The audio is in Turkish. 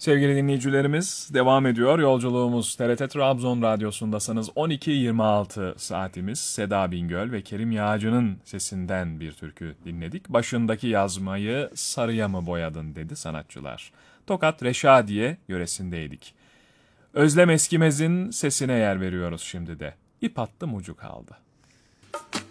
Sevgili dinleyicilerimiz, devam ediyor yolculuğumuz. TRT Trabzon Radyosu'ndasınız. 12.26 saatimiz. Seda Bingöl ve Kerim Yağcı'nın sesinden bir türkü dinledik. Başındaki yazmayı sarıya mı boyadın dedi sanatçılar. Tokat Reşadiye yöresindeydik. Özlem Eskimez'in sesine yer veriyoruz şimdi de. İp attım ucu kaldı.